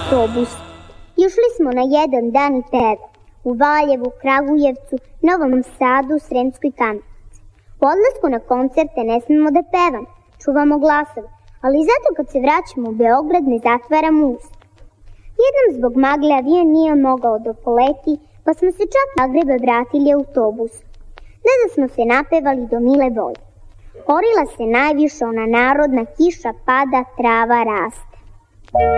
autobus. Išli smo na jedan dan i peva u Valjevu, Kragujevcu, Novom Sadu, Sremskoj Kamenici. U odlasku na koncerte ne smemo da pevamo, čuvamo glasove, ali zato kad se vraćamo u Beograd ne zatvaramo usta. Jednom zbog magle avion nije mogao da poleti, pa smo se čak iz Zagreba vratili autobusom. Da smo se napevali do mile volje. Orila se najviše ona narodna kiša pada, trava raste.